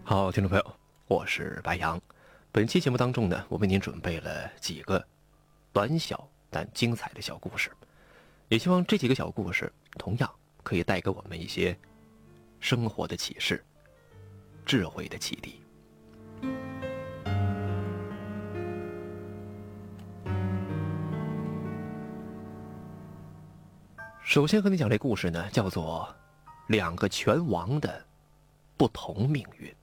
好，听众朋友，我是白杨。本期节目当中呢，我为您准备了几个短小但精彩的小故事，也希望这几个小故事同样可以带给我们一些生活的启示、智慧的启迪。首先和你讲这故事呢，叫做两个拳王的不同命运。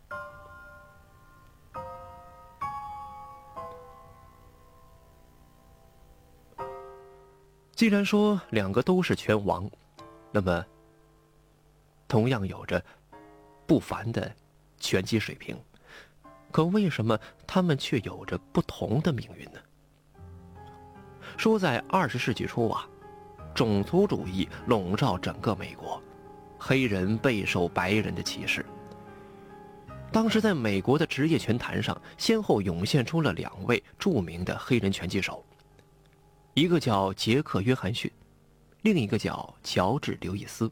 既然说两个都是拳王，那么同样有着不凡的拳击水平，可为什么他们却有着不同的命运呢？说在20世纪初啊，种族主义笼罩整个美国，黑人备受白人的歧视。当时在美国的职业拳坛上，先后涌现出了两位著名的黑人拳击手，一个叫杰克·约翰逊，另一个叫乔治·刘易斯。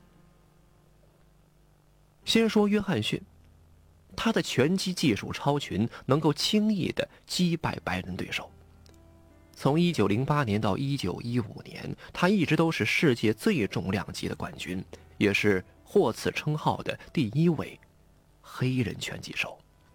先说约翰逊，他的拳击技术超群，能够轻易地击败白人对手。从1908年到1915年，他一直都是世界最重量级的冠军，也是获此称号的第一位黑人拳击手。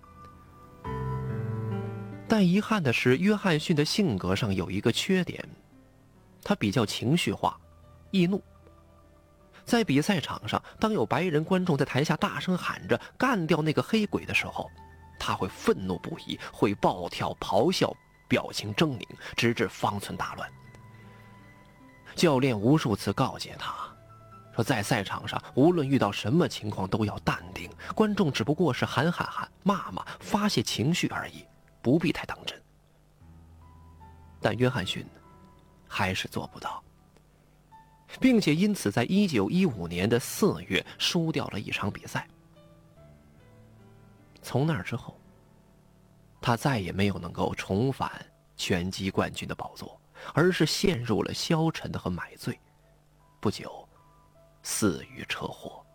但遗憾的是，约翰逊的性格上有一个缺点，他比较情绪化、易怒。在比赛场上，当有白人观众在台下大声喊着干掉那个黑鬼的时候，他会愤怒不已，会暴跳咆哮，表情狰狞，直至方寸大乱。教练无数次告诫他说，在赛场上无论遇到什么情况都要淡定，观众只不过是喊骂发泄情绪而已，不必太当真。但约翰逊还是做不到，并且因此在1915年的4月输掉了一场比赛。从那之后，他再也没有能够重返拳击冠军的宝座，而是陷入了消沉和买醉，不久死于车祸。